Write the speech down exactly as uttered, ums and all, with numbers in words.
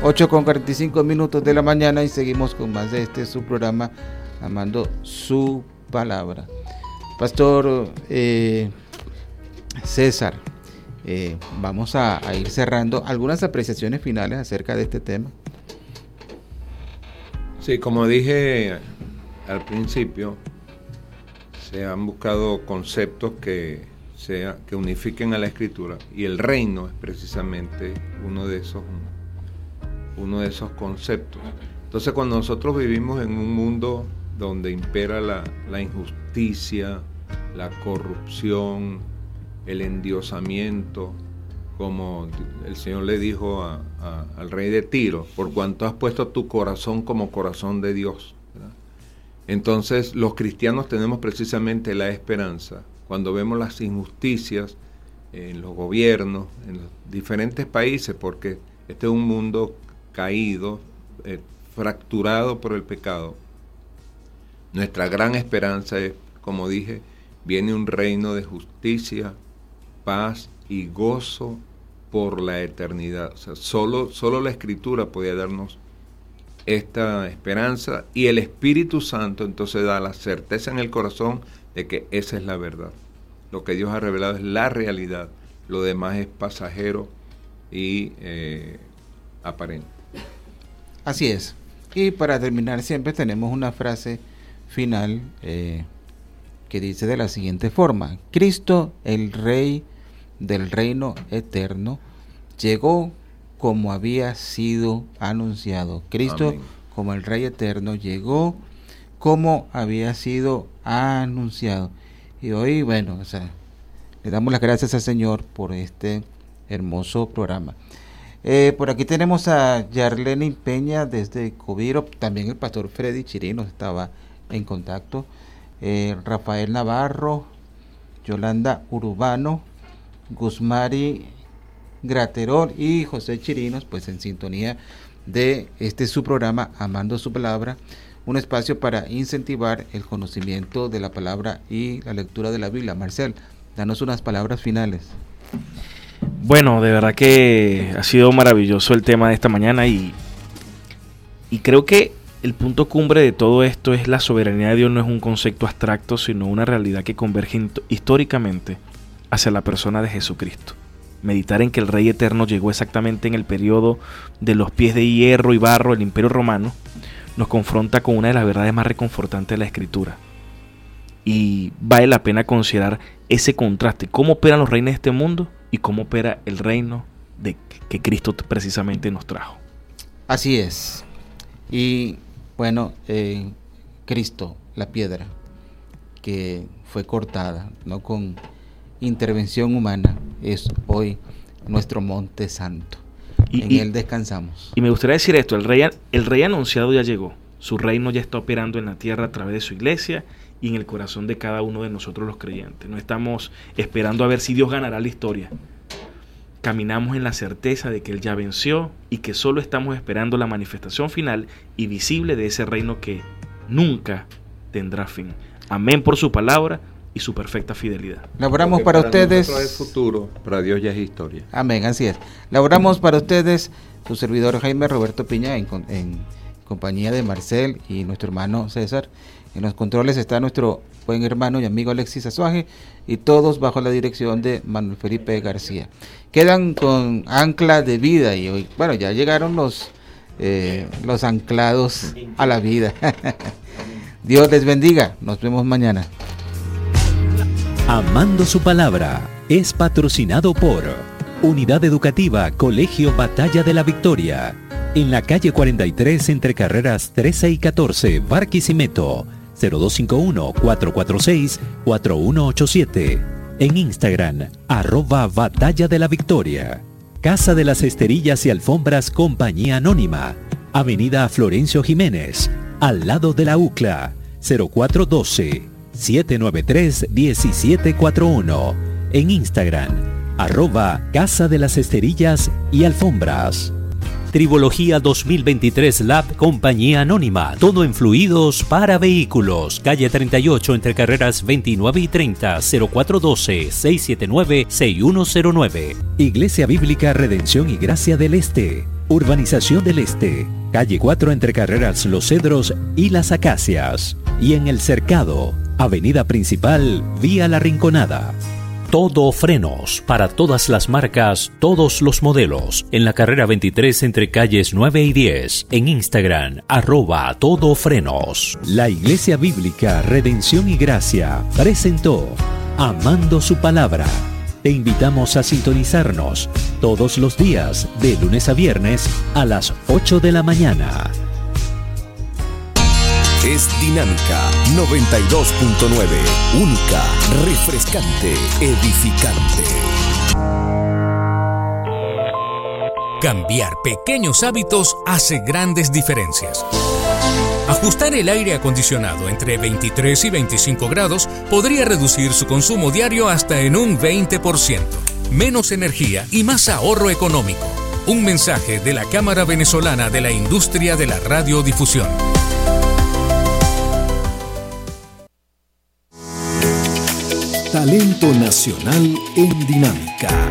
ocho con cuarenta y cinco minutos de la mañana y seguimos con más de este su programa, Amando su Palabra. Pastor eh, César, eh, vamos a, a ir cerrando. ¿Algunas apreciaciones finales acerca de este tema? Sí, como dije al principio, se han buscado conceptos que, sea, que unifiquen a la Escritura, y el reino es precisamente uno de esos, uno de esos conceptos. Entonces, cuando nosotros vivimos en un mundo donde impera la, la injusticia, la corrupción, el endiosamiento, como el Señor le dijo a, a, al rey de Tiro, por cuanto has puesto tu corazón como corazón de Dios, ¿verdad? Entonces los cristianos tenemos precisamente la esperanza, cuando vemos las injusticias en los gobiernos, en los diferentes países, porque este es un mundo caído, eh, fracturado por el pecado. Nuestra gran esperanza es, como dije, viene un reino de justicia, paz y gozo por la eternidad. O sea, solo, solo la Escritura podía darnos esta esperanza, y el Espíritu Santo entonces da la certeza en el corazón de que esa es la verdad. Lo que Dios ha revelado es la realidad, lo demás es pasajero y eh, aparente. Así es. Y para terminar siempre tenemos una frase final eh, que dice de la siguiente forma: Cristo, el Rey del reino eterno, llegó como había sido anunciado. Cristo, amén, como el Rey eterno, llegó como había sido anunciado. Y hoy, bueno, o sea, le damos las gracias al Señor por este hermoso programa. Eh, por aquí tenemos a Yarlene Peña desde Coviro, también el pastor Freddy Chirinos estaba en contacto, eh, Rafael Navarro, Yolanda Urbano, Guzmari Graterol y José Chirinos, pues en sintonía de este su programa Amando su Palabra, un espacio para incentivar el conocimiento de la palabra y la lectura de la Biblia. Marcel, danos unas palabras finales. Bueno, de verdad que ha sido maravilloso el tema de esta mañana, y, y creo que el punto cumbre de todo esto es la soberanía de Dios. No es un concepto abstracto, sino una realidad que converge históricamente hacia la persona de Jesucristo. Meditar en que el Rey Eterno llegó exactamente en el periodo de los pies de hierro y barro del Imperio Romano nos confronta con una de las verdades más reconfortantes de la Escritura. Y vale la pena considerar ese contraste, cómo operan los reinos de este mundo y cómo opera el reino de que Cristo precisamente nos trajo. Así es. Y bueno, eh, Cristo, la piedra que fue cortada, no con intervención humana, es hoy nuestro monte santo. Y, en y, él descansamos. Y me gustaría decir esto: el rey, el rey anunciado ya llegó. Su reino ya está operando en la tierra a través de su iglesia y en el corazón de cada uno de nosotros los creyentes. No estamos esperando a ver si Dios ganará la historia. Caminamos en la certeza de que Él ya venció y que solo estamos esperando la manifestación final y visible de ese reino que nunca tendrá fin. Amén por su palabra y su perfecta fidelidad. Laboramos para, para ustedes. Nosotros es futuro, para Dios ya es historia. Amén, así es. Laboramos para ustedes su servidor Jaime Roberto Piña, en, en compañía de Marcel y nuestro hermano César. En los controles está nuestro buen hermano y amigo Alexis Azuaje, y todos bajo la dirección de Manuel Felipe García. Quedan con Ancla de Vida, y hoy, bueno, ya llegaron los, eh, los anclados a la vida. Dios les bendiga, nos vemos mañana. Amando su Palabra es patrocinado por Unidad Educativa Colegio Batalla de la Victoria, en la calle cuarenta y tres entre carreras trece y catorce, Barquisimeto, cero dos cinco uno, cuatro cuatro seis, cuatro uno ocho siete. En Instagram, arroba Batalla de la Victoria. Casa de las Esterillas y Alfombras Compañía Anónima, Avenida Florencio Jiménez, al lado de la U C L A, cero cuatro uno dos, siete nueve tres, uno siete cuatro uno. En Instagram, arroba Casa de las Esterillas y Alfombras. Tribología dos mil veintitrés Lab Compañía Anónima, todo en fluidos para vehículos, calle treinta y ocho entre carreras veintinueve y treinta, cero cuatro uno dos, seis siete nueve, seis uno cero nueve. Iglesia Bíblica Redención y Gracia del Este, Urbanización del Este, calle cuatro entre carreras Los Cedros y Las Acacias. Y en El Cercado, avenida principal, vía La Rinconada. Todo Frenos, para todas las marcas, todos los modelos. En la carrera veintitrés entre calles nueve y diez. En Instagram, arroba Todo Frenos. La Iglesia Bíblica Redención y Gracia presentó Amando su Palabra. Te invitamos a sintonizarnos todos los días, de lunes a viernes, a las ocho de la mañana. Es Dinámica noventa y dos punto nueve, única, refrescante, edificante. Cambiar pequeños hábitos hace grandes diferencias. Ajustar el aire acondicionado entre veintitrés y veinticinco grados podría reducir su consumo diario hasta en un veinte por ciento. Menos energía y más ahorro económico. Un mensaje de la Cámara Venezolana de la Industria de la Radiodifusión. Talento nacional en Dinámica.